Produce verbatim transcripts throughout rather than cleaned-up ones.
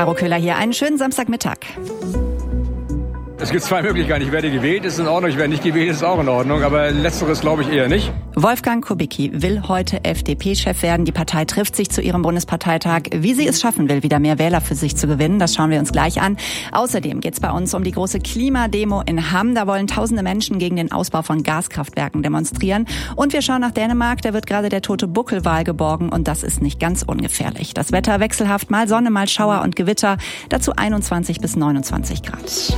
Caro Köhler hier. Einen schönen Samstagmittag. Es gibt zwei Möglichkeiten. Ich werde gewählt, ist in Ordnung. Ich werde nicht gewählt, ist auch in Ordnung. Aber letzteres glaube ich eher nicht. Wolfgang Kubicki will heute F D P-Chef werden. Die Partei trifft sich zu ihrem Bundesparteitag. Wie sie es schaffen will, wieder mehr Wähler für sich zu gewinnen, das schauen wir uns gleich an. Außerdem geht es bei uns um die große Klimademo in Hamm. Da wollen tausende Menschen gegen den Ausbau von Gaskraftwerken demonstrieren. Und wir schauen nach Dänemark. Da wird gerade der tote Buckelwal geborgen. Und das ist nicht ganz ungefährlich. Das Wetter wechselhaft, mal Sonne, mal Schauer und Gewitter. Dazu einundzwanzig bis neunundzwanzig Grad.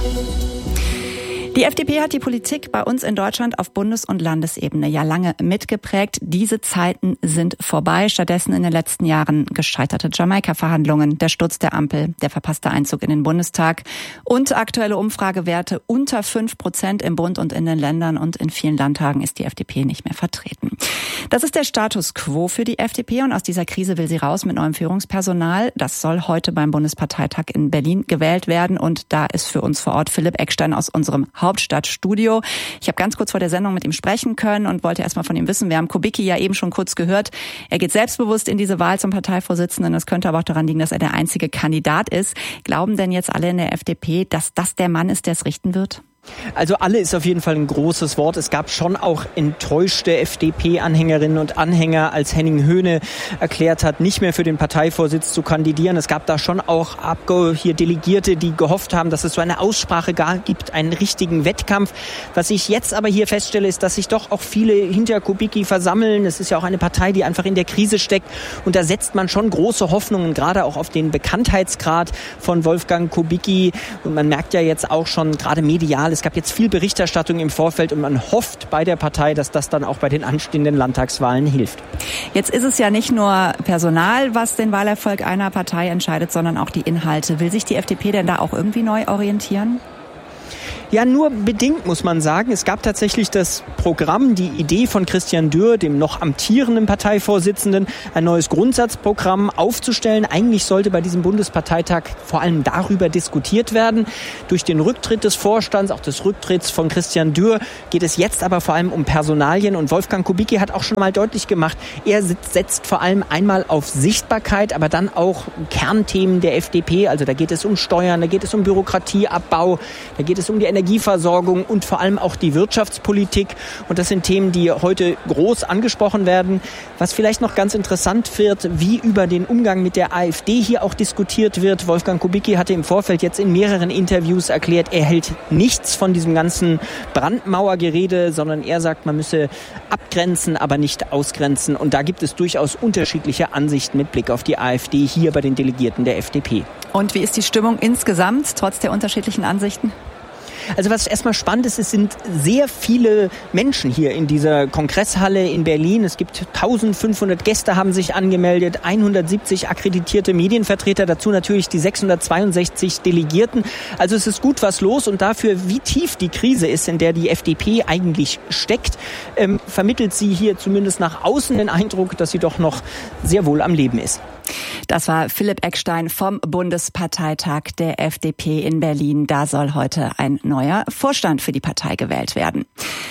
Die F D P hat die Politik bei uns in Deutschland auf Bundes- und Landesebene ja lange mitgeprägt. Diese Zeiten sind vorbei. Stattdessen in den letzten Jahren gescheiterte Jamaika-Verhandlungen, der Sturz der Ampel, der verpasste Einzug in den Bundestag und aktuelle Umfragewerte unter fünf Prozent im Bund und in den Ländern, und in vielen Landtagen ist die F D P nicht mehr vertreten. Das ist der Status quo für die F D P, und aus dieser Krise will sie raus mit neuem Führungspersonal. Das soll heute beim Bundesparteitag in Berlin gewählt werden, und da ist für uns vor Ort Philipp Eckstein aus unserem Hauptstadtstudio. Ich habe ganz kurz vor der Sendung mit ihm sprechen können und wollte erst mal von ihm wissen. Wir haben Kubicki ja eben schon kurz gehört. Er geht selbstbewusst in diese Wahl zum Parteivorsitzenden. Das könnte aber auch daran liegen, dass er der einzige Kandidat ist. Glauben denn jetzt alle in der F D P, dass das der Mann ist, der es richten wird? Also alle ist auf jeden Fall ein großes Wort. Es gab schon auch enttäuschte F D P-Anhängerinnen und Anhänger, als Henning Höhne erklärt hat, nicht mehr für den Parteivorsitz zu kandidieren. Es gab da schon auch Abge- hier Delegierte, die gehofft haben, dass es so eine Aussprache gar gibt, einen richtigen Wettkampf. Was ich jetzt aber hier feststelle, ist, dass sich doch auch viele hinter Kubicki versammeln. Es ist ja auch eine Partei, die einfach in der Krise steckt. Und da setzt man schon große Hoffnungen, gerade auch auf den Bekanntheitsgrad von Wolfgang Kubicki. Und man merkt ja jetzt auch schon, gerade medial, es gab jetzt viel Berichterstattung im Vorfeld, und man hofft bei der Partei, dass das dann auch bei den anstehenden Landtagswahlen hilft. Jetzt ist es ja nicht nur Personal, was den Wahlerfolg einer Partei entscheidet, sondern auch die Inhalte. Will sich die F D P denn da auch irgendwie neu orientieren? Ja, nur bedingt, muss man sagen. Es gab tatsächlich das Programm, die Idee von Christian Dürr, dem noch amtierenden Parteivorsitzenden, ein neues Grundsatzprogramm aufzustellen. Eigentlich sollte bei diesem Bundesparteitag vor allem darüber diskutiert werden. Durch den Rücktritt des Vorstands, auch des Rücktritts von Christian Dürr, geht es jetzt aber vor allem um Personalien. Und Wolfgang Kubicki hat auch schon mal deutlich gemacht, er setzt vor allem einmal auf Sichtbarkeit, aber dann auch Kernthemen der F D P. Also da geht es um Steuern, da geht es um Bürokratieabbau, da geht es um die Energieversorgung und vor allem auch die Wirtschaftspolitik. Und das sind Themen, die heute groß angesprochen werden. Was vielleicht noch ganz interessant wird, wie über den Umgang mit der AfD hier auch diskutiert wird. Wolfgang Kubicki hatte im Vorfeld jetzt in mehreren Interviews erklärt, er hält nichts von diesem ganzen Brandmauergerede, sondern er sagt, man müsse abgrenzen, aber nicht ausgrenzen. Und da gibt es durchaus unterschiedliche Ansichten mit Blick auf die AfD hier bei den Delegierten der F D P. Und wie ist die Stimmung insgesamt, trotz der unterschiedlichen Ansichten? Also was erstmal spannend ist, es sind sehr viele Menschen hier in dieser Kongresshalle in Berlin. Es gibt eintausendfünfhundert Gäste haben sich angemeldet, hundertsiebzig akkreditierte Medienvertreter, dazu natürlich die sechshundertzweiundsechzig Delegierten. Also es ist gut was los, und dafür, wie tief die Krise ist, in der die F D P eigentlich steckt, ähm, vermittelt sie hier zumindest nach außen den Eindruck, dass sie doch noch sehr wohl am Leben ist. Das war Philipp Eckstein vom Bundesparteitag der F D P in Berlin. Da soll heute ein neuer Vorstand für die Partei gewählt werden.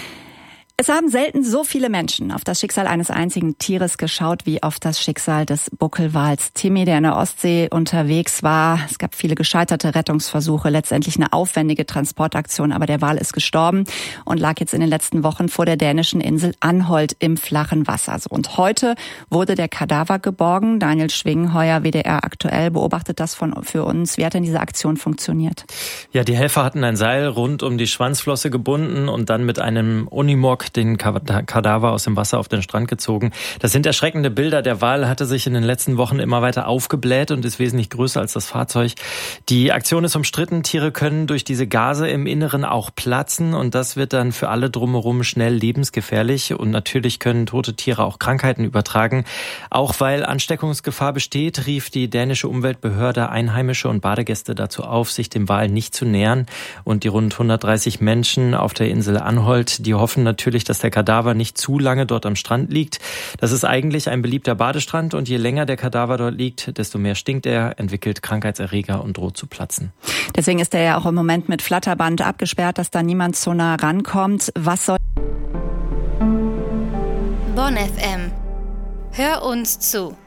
Es haben selten so viele Menschen auf das Schicksal eines einzigen Tieres geschaut wie auf das Schicksal des Buckelwals Timmy, der in der Ostsee unterwegs war. Es gab viele gescheiterte Rettungsversuche, letztendlich eine aufwendige Transportaktion, aber der Wal ist gestorben und lag jetzt in den letzten Wochen vor der dänischen Insel Anholt im flachen Wasser. Und heute wurde der Kadaver geborgen. Daniel Schwingenheuer, W D R aktuell, beobachtet das von, für uns. Wie hat denn diese Aktion funktioniert? Ja, die Helfer hatten ein Seil rund um die Schwanzflosse gebunden und dann mit einem Unimog den Kadaver aus dem Wasser auf den Strand gezogen. Das sind erschreckende Bilder. Der Wal hatte sich in den letzten Wochen immer weiter aufgebläht und ist wesentlich größer als das Fahrzeug. Die Aktion ist umstritten. Tiere können durch diese Gase im Inneren auch platzen, und das wird dann für alle drumherum schnell lebensgefährlich. Und natürlich können tote Tiere auch Krankheiten übertragen. Auch weil Ansteckungsgefahr besteht, rief die dänische Umweltbehörde Einheimische und Badegäste dazu auf, sich dem Wal nicht zu nähern. Und die rund hundertdreißig Menschen auf der Insel Anholt, die hoffen natürlich, dass der Kadaver nicht zu lange dort am Strand liegt. Das ist eigentlich ein beliebter Badestrand, und je länger der Kadaver dort liegt, desto mehr stinkt er, entwickelt Krankheitserreger und droht zu platzen. Deswegen ist er ja auch im Moment mit Flatterband abgesperrt, dass da niemand so nah rankommt. Was soll... Bonn F M. Hör uns zu.